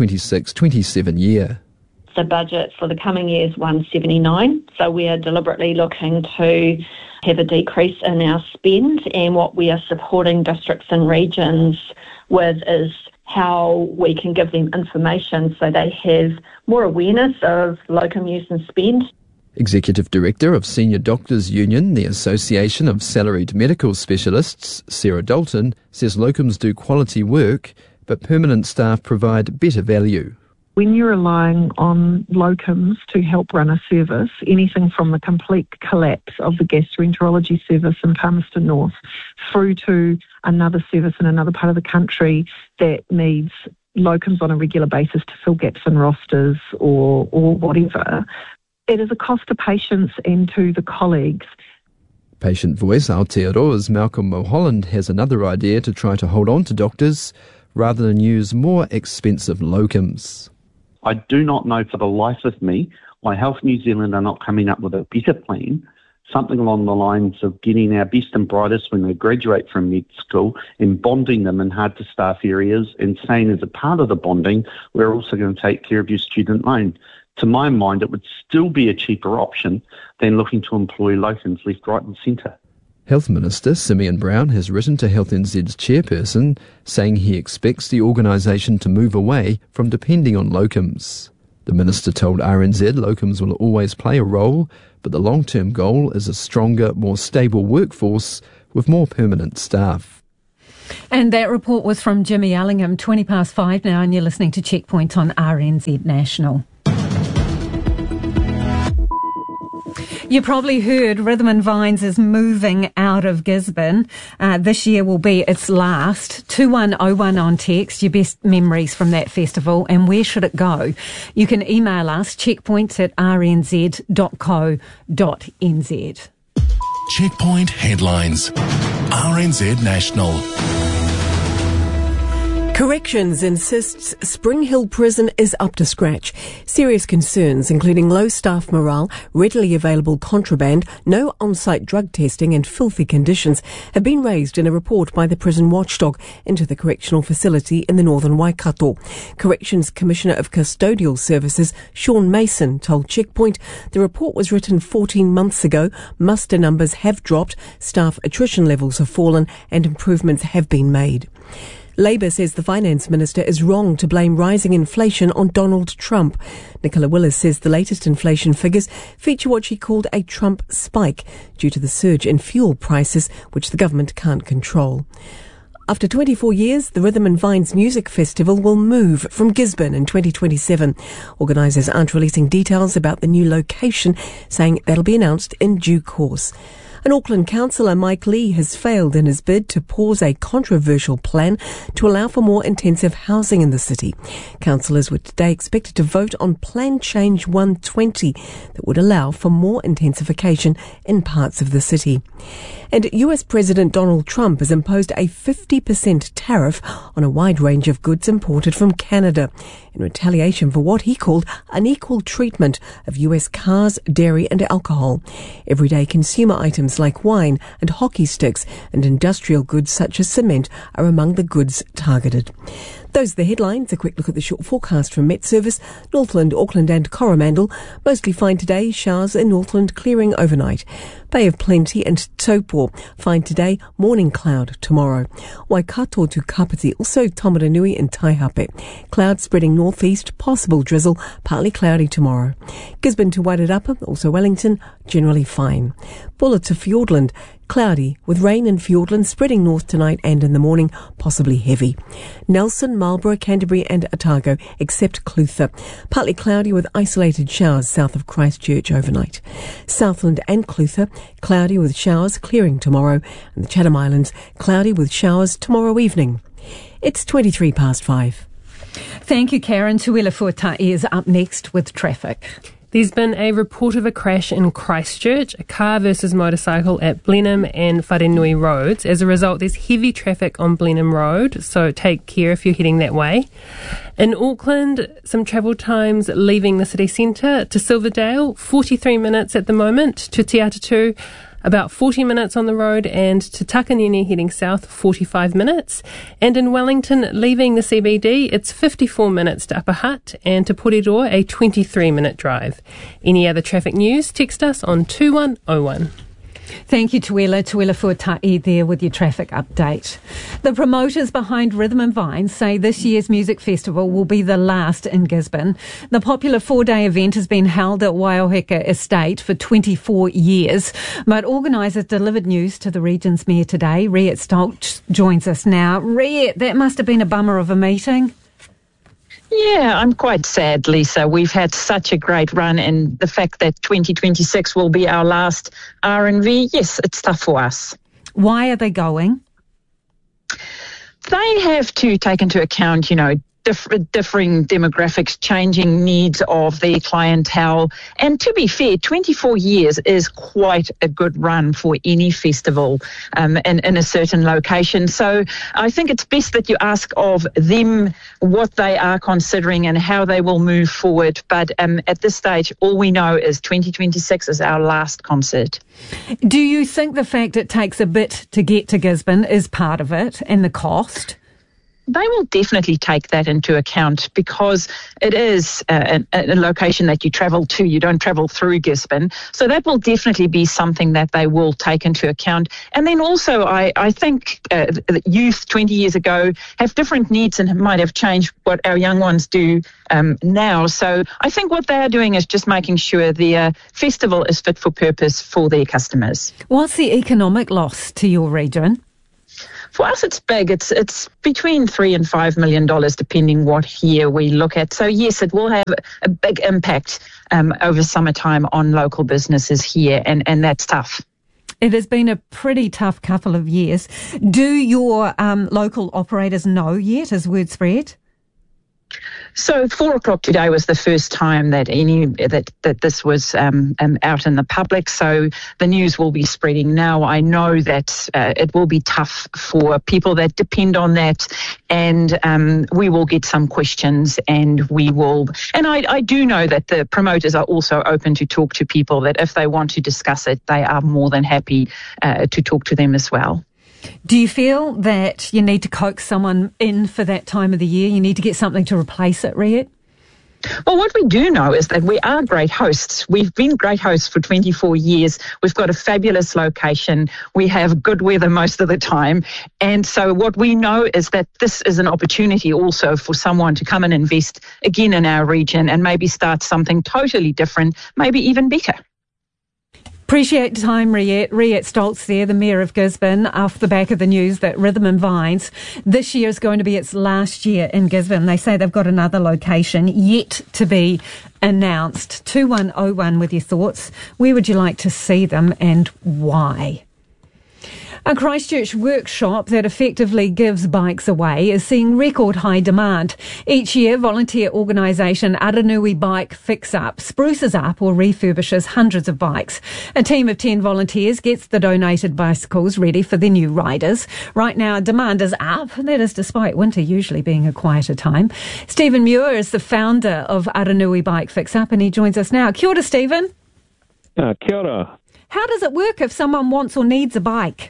2026-27 year. The budget for the coming year is 179, so we are deliberately looking to have a decrease in our spend, and what we are supporting districts and regions with is how we can give them information so they have more awareness of locum use and spend. Executive Director of Senior Doctors Union, the Association of Salaried Medical Specialists, Sarah Dalton, says locums do quality work, but permanent staff provide better value. When you're relying on locums to help run a service, anything from the complete collapse of the gastroenterology service in Palmerston North through to another service in another part of the country that needs locums on a regular basis to fill gaps in rosters or whatever, it is a cost to patients and to the colleagues. Patient Voice Aotearoa's Malcolm Mulholland has another idea to try to hold on to doctors rather than use more expensive locums. I do not know for the life of me why Health New Zealand are not coming up with a better plan, something along the lines of getting our best and brightest when they graduate from med school and bonding them in hard-to-staff areas and saying as a part of the bonding, we're also going to take care of your student loan. To my mind, it would still be a cheaper option than looking to employ locums left, right and centre. Health Minister Simeon Brown has written to Health NZ's chairperson saying he expects the organisation to move away from depending on locums. The minister told RNZ locums will always play a role, but the long-term goal is a stronger, more stable workforce with more permanent staff. And that report was from Jimmy Allingham, 5:20 now, and you're listening to Checkpoint on RNZ National. You probably heard Rhythm and Vines is moving out of Gisborne. This year will be its last. 2101 on text, your best memories from that festival and where should it go? You can email us, checkpoints@rnz.co.nz. Checkpoint headlines. RNZ National. Corrections insists Spring Hill Prison is up to scratch. Serious concerns, including low staff morale, readily available contraband, no on-site drug testing and filthy conditions, have been raised in a report by the prison watchdog into the correctional facility in the northern Waikato. Corrections Commissioner of Custodial Services, Sean Mason, told Checkpoint the report was written 14 months ago, muster numbers have dropped, staff attrition levels have fallen and improvements have been made. Labour says the Finance Minister is wrong to blame rising inflation on Donald Trump. Nicola Willis says the latest inflation figures feature what she called a Trump spike due to the surge in fuel prices, which the government can't control. After 24 years, the Rhythm and Vines Music Festival will move from Gisborne in 2027. Organisers aren't releasing details about the new location, saying that'll be announced in due course. An Auckland councillor, Mike Lee, has failed in his bid to pause a controversial plan to allow for more intensive housing in the city. Councillors were today expected to vote on Plan Change 120 that would allow for more intensification in parts of the city. And US President Donald Trump has imposed a 50% tariff on a wide range of goods imported from Canada in retaliation for what he called unequal treatment of US cars, dairy and alcohol. Everyday consumer items like wine and hockey sticks and industrial goods such as cement are among the goods targeted. Those are the headlines. A quick look at the short forecast from Met Service. Northland, Auckland and Coromandel. Mostly fine today. Showers in Northland clearing overnight. Bay of Plenty and Taupo. Fine today. Morning cloud tomorrow. Waikato to Kapiti. Also Tomaranui and Taihape. Clouds spreading northeast. Possible drizzle. Partly cloudy tomorrow. Gisborne to Wairarapa. Also Wellington. Generally fine. Bulla to Fiordland. Cloudy, with rain in Fiordland spreading north tonight and in the morning, possibly heavy. Nelson, Marlborough, Canterbury and Otago, except Clutha. Partly cloudy with isolated showers south of Christchurch overnight. Southland and Clutha, cloudy with showers clearing tomorrow. And the Chatham Islands, cloudy with showers tomorrow evening. It's 5:23. Thank you, Karen. Tuila Fuatai is up next with traffic. There's been a report of a crash in Christchurch, a car versus motorcycle at Blenheim and Wharenui roads. As a result, there's heavy traffic on Blenheim Road, so take care if you're heading that way. In Auckland, some travel times leaving the city centre to Silverdale, 43 minutes at the moment, to Te Atatu, about 40 minutes on the road, and to Takanini heading south, 45 minutes. And in Wellington, leaving the CBD, it's 54 minutes to Upper Hutt, and to Porirua, a 23-minute drive. Any other traffic news, text us on 2101. Thank you, Tuila. Tuila Fuatai there with your traffic update. The promoters behind Rhythm and Vines say this year's music festival will be the last in Gisborne. The popular 4-day event has been held at Waioheka Estate for 24 years, but organisers delivered news to the region's mayor today. Riet Stoltz joins us now. Riet, that must have been a bummer of a meeting. Yeah, I'm quite sad, Lisa. We've had such a great run, and the fact that 2026 will be our last R&V, yes, it's tough for us. Why are they going? They have to take into account, differing demographics, changing needs of their clientele. And to be fair, 24 years is quite a good run for any festival in a certain location. So I think it's best that you ask of them what they are considering and how they will move forward. But at this stage, all we know is 2026 is our last concert. Do you think the fact it takes a bit to get to Gisborne is part of it, and the cost? They will definitely take that into account because it is a location that you travel to. You don't travel through Gisborne. So that will definitely be something that they will take into account. And then also, I think youth 20 years ago have different needs and might have changed what our young ones do now. So I think what they are doing is just making sure the festival is fit for purpose for their customers. What's the economic loss to your region? For us, it's big. It's between $3 and $5 million, depending what year we look at. So yes, it will have a big impact over summertime on local businesses here, and that's tough. It has been a pretty tough couple of years. Do your local operators know yet? Has word spread? So 4:00 today was the first time that that this was out in the public. So the news will be spreading now. I know that it will be tough for people that depend on that, and we will get some questions, and we will. And I do know that the promoters are also open to talk to people that if they want to discuss it, they are more than happy to talk to them as well. Do you feel that you need to coax someone in for that time of the year? You need to get something to replace it, Riet? Well, what we do know is that we are great hosts. We've been great hosts for 24 years. We've got a fabulous location. We have good weather most of the time. And so what we know is that this is an opportunity also for someone to come and invest again in our region and maybe start something totally different, maybe even better. Appreciate your time, Riet. Riet Stoltz there, the Mayor of Gisborne, off the back of the news that Rhythm and Vines this year is going to be its last year in Gisborne. They say they've got another location yet to be announced. 2101 with your thoughts. Where would you like to see them and why? A Christchurch workshop that effectively gives bikes away is seeing record high demand. Each year, volunteer organisation Aranui Bike Fix Up spruces up or refurbishes hundreds of bikes. A team of 10 volunteers gets the donated bicycles ready for their new riders. Right now, demand is up, and that is despite winter usually being a quieter time. Stephen Muir is the founder of Aranui Bike Fix Up, and he joins us now. Kia ora, Stephen. Kia ora. How does it work if someone wants or needs a bike?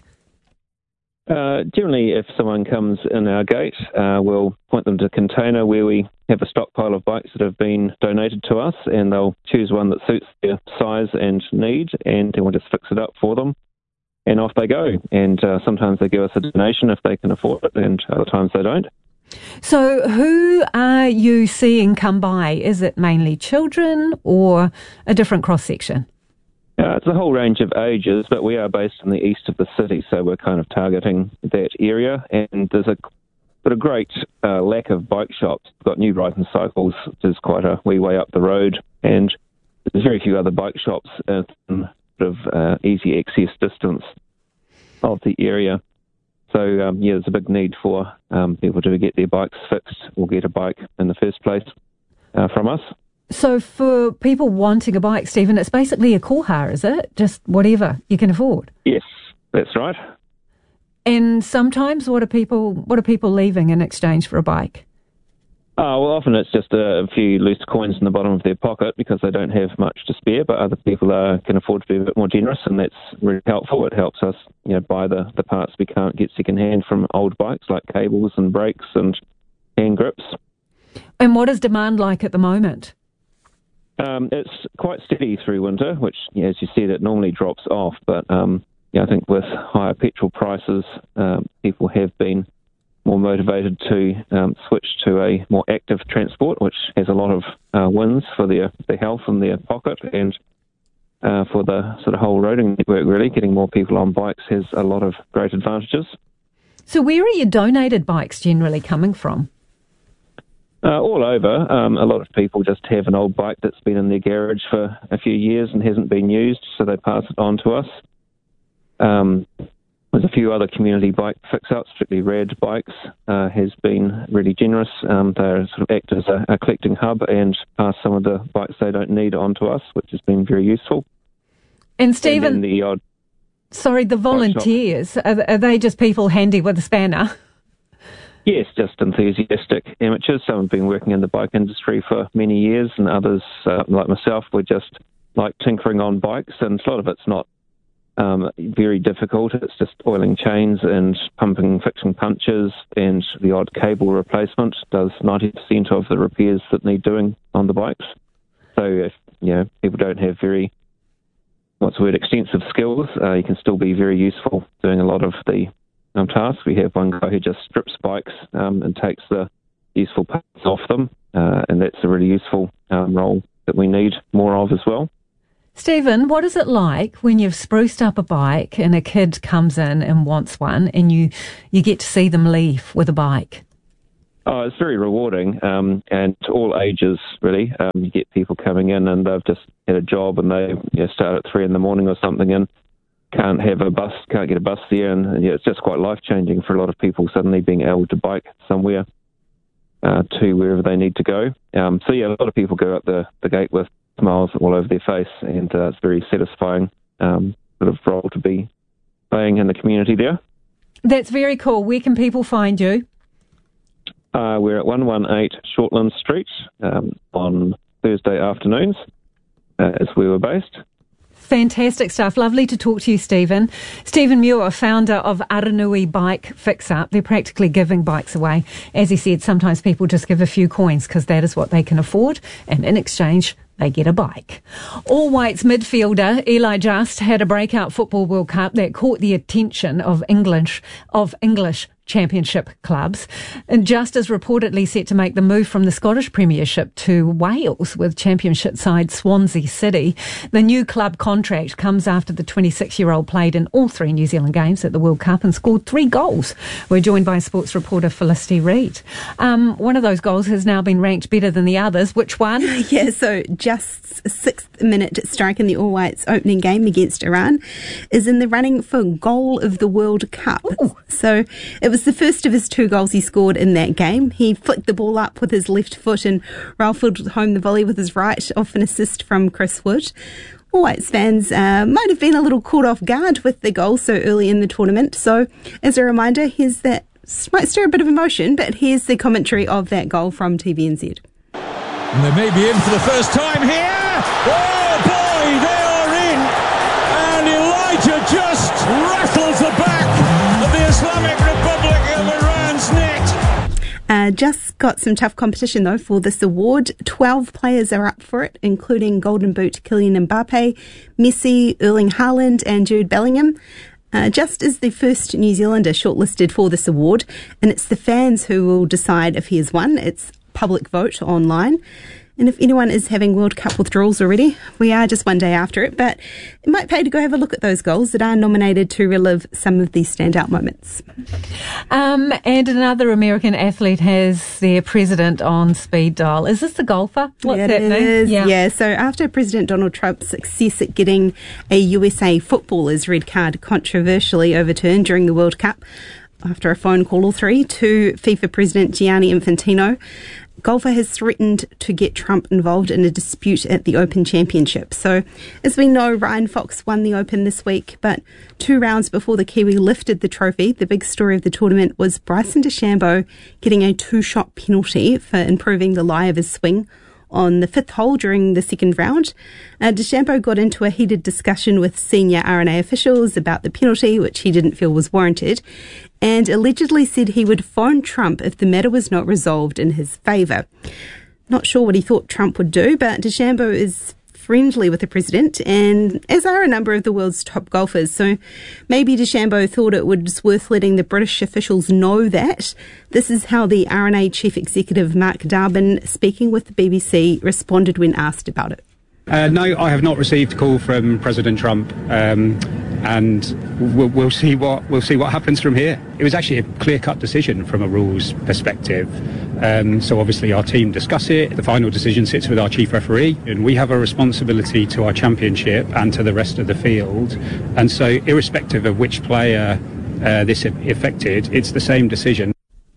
Generally, if someone comes in our gate, we'll point them to a container where we have a stockpile of bikes that have been donated to us, and they'll choose one that suits their size and need, and then we'll just fix it up for them, and off they go. And sometimes they give us a donation if they can afford it, and other times they don't. So who are you seeing come by? Is it mainly children or a different cross-section? It's a whole range of ages, but we are based in the east of the city, so we're kind of targeting that area. And there's a great lack of bike shops. We've got New Brighton Cycles, which is quite a wee way up the road, and there's very few other bike shops in sort of easy access distance of the area. So, there's a big need for people to get their bikes fixed or get a bike in the first place from us. So for people wanting a bike, Stephen, it's basically a koha, is it? Just whatever you can afford? Yes, that's right. And sometimes what are people leaving in exchange for a bike? Well, often it's just a few loose coins in the bottom of their pocket because they don't have much to spare, but other people can afford to be a bit more generous, and that's really helpful. It helps us buy the parts we can't get second-hand from old bikes, like cables and brakes and hand grips. And what is demand like at the moment? It's quite steady through winter, which, as you said, it normally drops off. But I think with higher petrol prices, people have been more motivated to switch to a more active transport, which has a lot of wins for their health and their pocket, and for the sort of whole roading network, really. Getting more people on bikes has a lot of great advantages. So where are your donated bikes generally coming from? All over. A lot of people just have an old bike that's been in their garage for a few years and hasn't been used, so they pass it on to us. There's a few other community bike fix-ups, particularly Red Bikes has been really generous. They sort of act as a collecting hub and pass some of the bikes they don't need onto us, which has been very useful. And Stephen, and the odd the volunteers, are they just people handy with a spanner? Yes, just enthusiastic amateurs. Some have been working in the bike industry for many years, and others, like myself, were just like tinkering on bikes, and a lot of it's not very difficult. It's just oiling chains and fixing punches, and the odd cable replacement does 90% of the repairs that need doing on the bikes. So if people don't have very extensive skills, you can still be very useful doing a lot of the tasks. We have one guy who just strips bikes and takes the useful parts off them, and that's a really useful role that we need more of as well. Stephen, what is it like when you've spruced up a bike and a kid comes in and wants one, and you get to see them leave with a bike? Oh, it's very rewarding, and all ages, really. You get people coming in and they've just had a job and they start at 3 a.m. or something and can't get a bus there, and it's just quite life-changing for a lot of people suddenly being able to bike somewhere to wherever they need to go. A lot of people go out the gate with smiles all over their face, and it's very satisfying sort of role to be playing in the community there. That's very cool. Where can people find you? We're at 118 Shortland Street on Thursday afternoons, is where we're based. Fantastic stuff. Lovely to talk to you, Stephen. Stephen Muir, founder of Aranui Bike Fix Up. They're practically giving bikes away. As he said, sometimes people just give a few coins because that is what they can afford, and in exchange, they get a bike. All Whites midfielder Eli Just had a breakout Football World Cup that caught the attention of English Championship clubs. And Just is reportedly set to make the move from the Scottish Premiership to Wales with Championship side Swansea City. The new club contract comes after the 26-year-old played in all 3 New Zealand games at the World Cup and scored 3 goals. We're joined by sports reporter Felicity Reid. One of those goals has now been ranked better than the others. Which one? Yeah, so Just's 6th-minute strike in the All Whites opening game against Iran is in the running for goal of the World Cup. Ooh. So it was the first of his 2 goals he scored in that game. He flicked the ball up with his left foot and rifled home the volley with his right off an assist from Chris Wood. All Whites fans might have been a little caught off guard with the goal so early in the tournament. So as a reminder, might stir a bit of emotion, but here's the commentary of that goal from TVNZ. And they may be in for the first time here. Oh boy, they are in. And Elijah just rattles the back of the Islamic Republic of Iran's net. Just got some tough competition though for this award. 12 players are up for it, including Golden Boot Kylian Mbappe, Messi, Erling Haaland and Jude Bellingham. Just is the first New Zealander shortlisted for this award, and it's the fans who will decide if he has won. It's public vote online. And if anyone is having World Cup withdrawals already, we are just one day after it, but it might pay to go have a look at those goals that are nominated to relive some of these standout moments. And another American athlete has their president on speed dial. Is this the golfer? What's happening? Yeah, so after President Donald Trump's success at getting a USA footballer's red card controversially overturned during the World Cup, after a phone call or 3 to FIFA President Gianni Infantino, golfer has threatened to get Trump involved in a dispute at the Open Championship. So, as we know, Ryan Fox won the Open this week, but 2 rounds before the Kiwi lifted the trophy, the big story of the tournament was Bryson DeChambeau getting a 2-shot penalty for improving the lie of his swing on the 5th hole during the 2nd round. DeChambeau got into a heated discussion with senior R&A officials about the penalty, which he didn't feel was warranted, and allegedly said he would phone Trump if the matter was not resolved in his favour. Not sure what he thought Trump would do, but DeChambeau is friendly with the president, and as are a number of the world's top golfers. So maybe DeChambeau thought it was worth letting the British officials know that. This is how the R&A chief executive Mark Darbin, speaking with the BBC, responded when asked about it. No, I have not received a call from President Trump, and we'll see what happens from here. It was actually a clear-cut decision from a rules perspective. So obviously our team discuss it. The final decision sits with our chief referee, and we have a responsibility to our championship and to the rest of the field. And so irrespective of which player this affected, it's the same decision.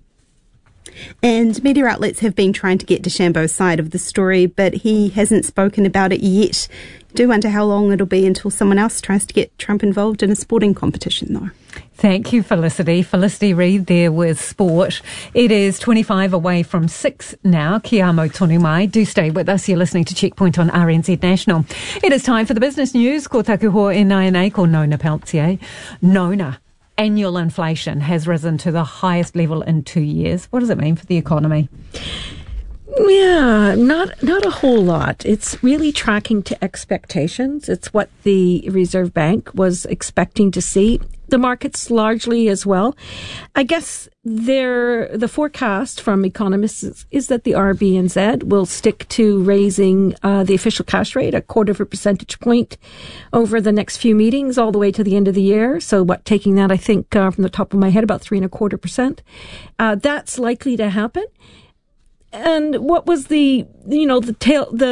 And media outlets have been trying to get DeChambeau's side of the story, but he hasn't spoken about it yet. I do wonder how long it'll be until someone else tries to get Trump involved in a sporting competition, though. Thank you, Felicity. Felicity Reid there with sport. It is 25 away from 6 now. Kia amo tonu mai. Do stay with us. You're listening to Checkpoint on RNZ National. It is time for the business news. Ko taku hoa e nai ko Nona Peltier. Nona. Annual inflation has risen to the highest level in 2 years. What does it mean for the economy? Yeah, not a whole lot. It's really tracking to expectations. It's what the Reserve Bank was expecting to see. The markets largely as well. I guess the forecast from economists is that the RBNZ will stick to raising the official cash rate 0.25 percentage point over the next few meetings all the way to the end of the year. So taking that, I think, from the top of my head, about 3.25%. That's likely to happen. And what was the